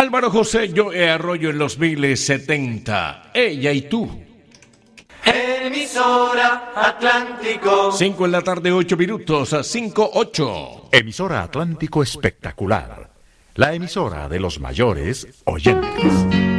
Álvaro José Joe Arroyo en los 1070. Ella y tú. Emisora Atlántico. 5 en la tarde, 8 minutos, a 5:08. Emisora Atlántico Espectacular. La emisora de los mayores oyentes.